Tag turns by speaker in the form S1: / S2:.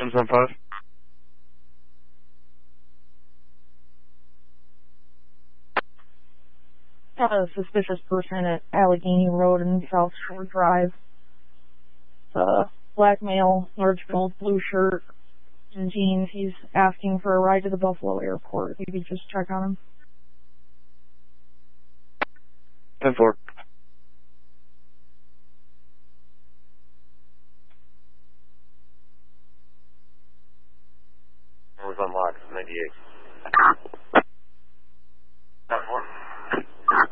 S1: 775.
S2: Got a suspicious person at Allegheny Road and South Shore Drive. Black male, large gold blue shirt and jeans. He's asking for a ride to the Buffalo Airport. If you could just check on him.
S1: 10-4.
S3: Was unlocked, 98.